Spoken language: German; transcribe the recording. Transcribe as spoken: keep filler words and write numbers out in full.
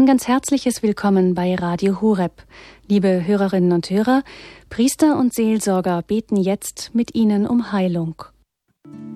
ganz herzliches Willkommen bei Radio Horeb. Liebe Hörerinnen und Hörer, Priester und Seelsorger beten jetzt mit Ihnen um Heilung.